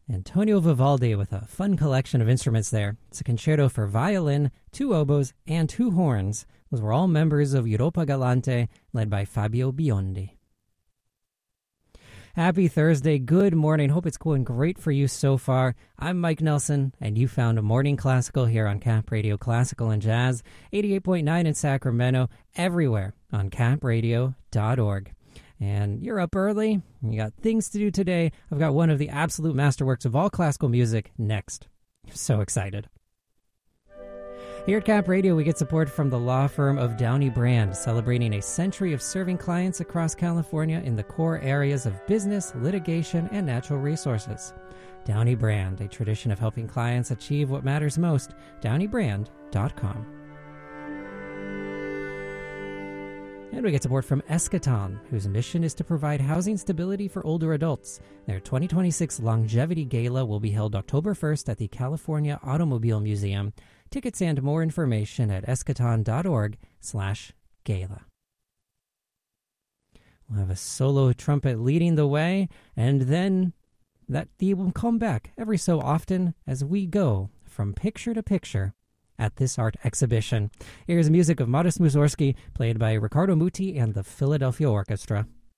Antonio Vivaldi with a fun collection of instruments there. It's a concerto for violin, 2 oboes, and 2 horns. Those were all members of Europa Galante, led by Fabio Biondi. Happy Thursday. Good morning. Hope it's going great for you so far. I'm Mike Nelson, and you found a morning classical here on Cap Radio Classical and Jazz, 88.9 in Sacramento, everywhere on capradio.org. And you're up early. You got things to do today. I've got one of the absolute masterworks of all classical music next. I'm so excited. Here at Cap Radio, we get support from the law firm of Downey Brand, celebrating a century of serving clients across California in the core areas of business, litigation, and natural resources. Downey Brand, a tradition of helping clients achieve what matters most. DowneyBrand.com. And we get support from Eschaton, whose mission is to provide housing stability for older adults. Their 2026 Longevity Gala will be held October 1st at the California Automobile Museum. Tickets and more information at eschaton.org/gala. We'll have a solo trumpet leading the way, and then that theme will come back every so often as we go from picture to picture at this art exhibition. Here's music of Modest Mussorgsky, played by Riccardo Muti and the Philadelphia Orchestra.